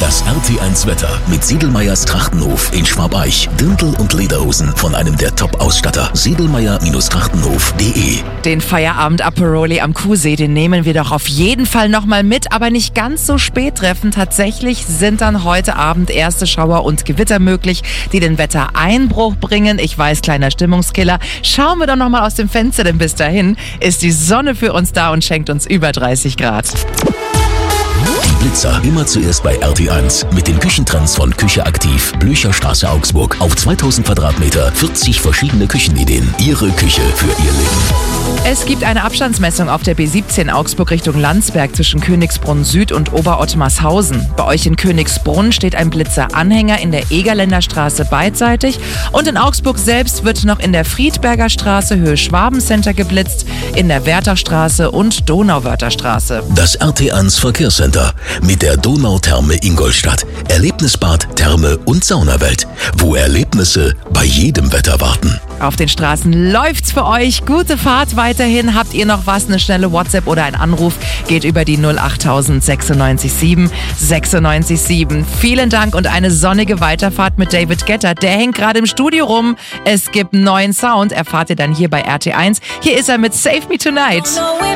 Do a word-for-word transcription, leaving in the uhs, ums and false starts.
Das R T eins Wetter mit Sedlmayrs Trachtenhof in Schwabeich. Dirndl und Lederhosen von einem der Top-Ausstatter. sedlmayr Trachtenhof punkt de. Den Feierabend Aperoli am Kuhsee, den nehmen wir doch auf jeden Fall nochmal mit, aber nicht ganz so spät treffen. Tatsächlich sind dann heute Abend erste Schauer und Gewitter möglich, die den Wettereinbruch bringen. Ich weiß, kleiner Stimmungskiller. Schauen wir doch nochmal aus dem Fenster, denn bis dahin ist die Sonne für uns da und schenkt uns über dreißig Grad. Die Blitzer immer zuerst bei R T eins mit den Küchentrends von Küche aktiv, Blücherstraße, Augsburg. Auf zweitausend Quadratmeter, vierzig verschiedene Küchenideen. Ihre Küche für Ihr Leben. Es gibt eine Abstandsmessung auf der B siebzehn Augsburg Richtung Landsberg zwischen Königsbrunn Süd und Oberottmarshausen. Bei euch in Königsbrunn steht ein Blitzeranhänger in der Egerländer Straße beidseitig und in Augsburg selbst wird noch in der Friedberger Straße Höhe Schwabencenter geblitzt, in der Wärterstraße und Donauwörtherstraße. Das R T eins Verkehrscenter mit der Donautherme Ingolstadt. Erlebnisbad, Therme und Saunawelt, wo Erlebnisse bei jedem Wetter warten. Auf den Straßen läuft's für euch. Gute Fahrt weiterhin. Habt ihr noch was? Eine schnelle WhatsApp oder ein Anruf geht über die null acht null null sechs sieben sechs sechs sieben. Vielen Dank und eine sonnige Weiterfahrt mit David Guetta. Der hängt gerade im Studio rum. Es gibt neuen Sound. Erfahrt ihr dann hier bei R T eins. Hier ist er mit Save Me Tonight.